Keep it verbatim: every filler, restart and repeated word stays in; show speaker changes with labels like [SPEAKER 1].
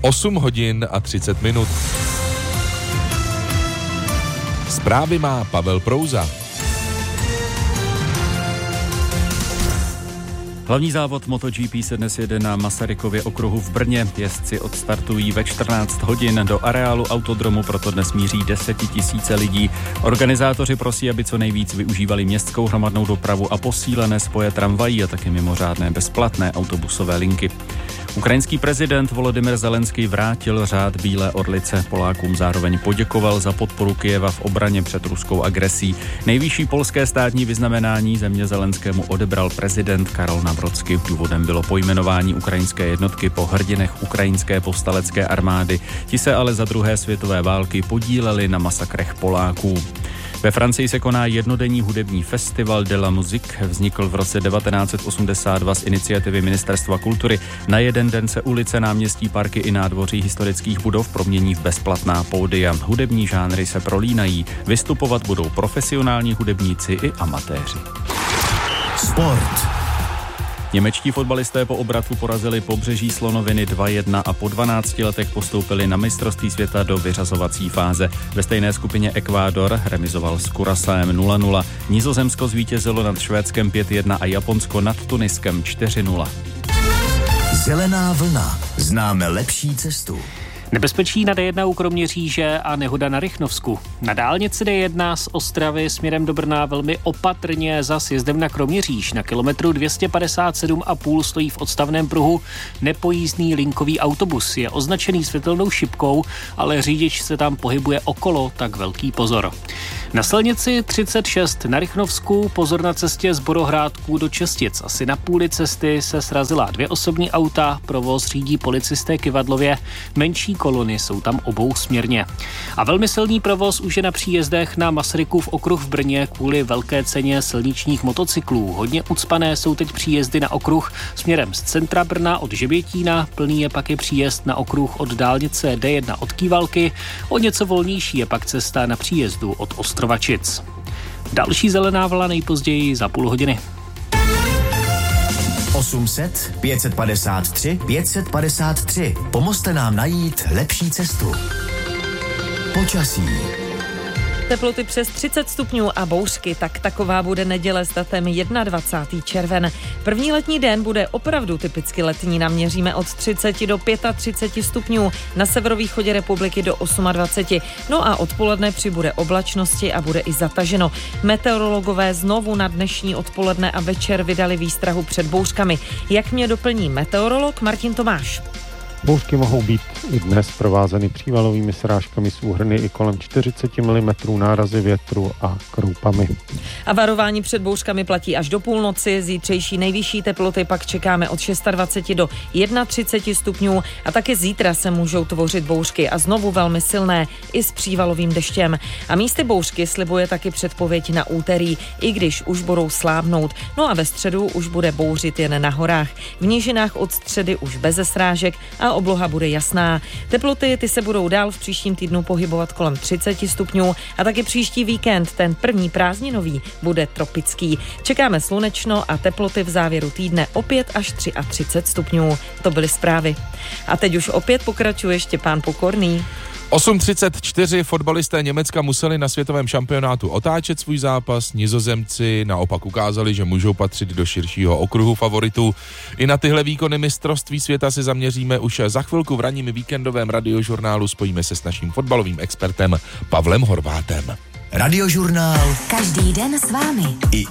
[SPEAKER 1] osm hodin a třicet minut. Zprávy má Pavel Prouza.
[SPEAKER 2] Hlavní závod MotoGP se dnes jede na Masarykově okruhu v Brně. Jezdci odstartují ve čtrnáct hodin. Do areálu autodromu proto dnes míří desetitisíce lidí. Organizátoři prosí, aby co nejvíc využívali městskou hromadnou dopravu a posílené spoje tramvají a také mimořádné bezplatné autobusové linky. Ukrajinský prezident Volodymyr Zelenský vrátil řád Bílé orlice. Polákům zároveň poděkoval za podporu Kyjeva v obraně před ruskou agresí. Nejvyšší polské státní vyznamenání země Zelenskému odebral prezident Karol Nawrocki. Důvodem bylo pojmenování ukrajinské jednotky po hrdinech ukrajinské povstalecké armády. Ti se ale za druhé světové války podíleli na masakrech Poláků. Ve Francii se koná jednodenní hudební festival de la Musique. Vznikl v roce devatenáct osmdesát dva z iniciativy Ministerstva kultury. Na jeden den se ulice, náměstí, parky i nádvoří historických budov promění v bezplatná pódia. Hudební žánry se prolínají. Vystupovat budou profesionální hudebníci i amatéři.
[SPEAKER 3] Sport.
[SPEAKER 2] Němečtí fotbalisté po obratu porazili Pobřeží Slonoviny dva jedna a po dvanácti letech postoupili na mistrovství světa do vyřazovací fáze. Ve stejné skupině Ekvádor remizoval s Curaçaem nula nula. Nizozemsko zvítězilo nad Švédskem pět jedna a Japonsko nad Tuniskem čtyři nula.
[SPEAKER 3] Zelená vlna. Známe lepší cestu.
[SPEAKER 4] Nebezpečí na D jedna u Kroměříže a nehoda na Rychnovsku. Na dálnici D jedna z Ostravy směrem do Brna velmi opatrně za sjezdem na Kroměříž. Na kilometru dvě stě padesát sedm a půl stojí v odstavném pruhu nepojízdný linkový autobus. Je označený světelnou šipkou, ale řidič se tam pohybuje okolo, tak velký pozor. Na silnici třicet šest na Rychnovsku pozor na cestě z Borohrádků do Čestic. Asi na půli cesty se srazila dvě osobní auta, provoz řídí policisté Kyvadlově, menší kolony jsou tam obou směrně. A velmi silný provoz už je na příjezdech na Masarykův okruh v Brně kvůli velké ceně silničních motocyklů. Hodně ucpané jsou teď příjezdy na okruh směrem z centra Brna od Žebětína, plný je pak i příjezd na okruh od dálnice D jedna od Kývalky, o něco volnější je pak cesta na příjezdu od Ostrovačic. Další zelená vlna nejpozději za půl hodiny.
[SPEAKER 3] osm set, pět set padesát tři, pět set padesát tři. Pomozte nám najít lepší cestu. Počasí.
[SPEAKER 5] Teploty přes třicet stupňů a bouřky, tak taková bude neděle s datem dvacátého prvního června. První letní den bude opravdu typicky letní, naměříme od třicet do třiceti pěti stupňů, na severovýchodě republiky do dvaceti osmi. No a odpoledne přibude oblačnosti a bude i zataženo. Meteorologové znovu na dnešní odpoledne a večer vydali výstrahu před bouřkami. Jak mě doplní meteorolog Martin Tomáš?
[SPEAKER 6] Bouřky mohou být i dnes provázeny přívalovými srážkami s úhrny i kolem čtyřicet milimetrů, nárazy větru a kroupami.
[SPEAKER 5] A varování před bouřkami platí až do půlnoci. Zítřejší nejvyšší teploty pak čekáme od dvaceti šesti do třiceti jednoho stupňů a taky zítra se můžou tvořit bouřky a znovu velmi silné i s přívalovým deštěm. A místy bouřky slibuje taky předpověď na úterý, i když už budou slábnout. No a ve středu už bude bouřit jen na horách. V nížinách od středy už beze srážek a obloha bude jasná. Teploty ty se budou dál v příštím týdnu pohybovat kolem třiceti stupňů a taky příští víkend, ten první prázdninový, bude tropický. Čekáme slunečno a teploty v závěru týdne opět až třicet tři stupňů. To byly zprávy. A teď už opět pokračuje Štěpán Pokorný.
[SPEAKER 1] osm třicet čtyři fotbalisté Německa museli na světovém šampionátu otáčet svůj zápas. Nizozemci naopak ukázali, že můžou patřit do širšího okruhu favoritů. I na tyhle výkony mistrovství světa se zaměříme už za chvilku v ranním víkendovém radiožurnálu. Spojíme se s naším fotbalovým expertem Pavlem Horvátem.
[SPEAKER 3] Radiožurnál.
[SPEAKER 7] Každý den s vámi.
[SPEAKER 3] I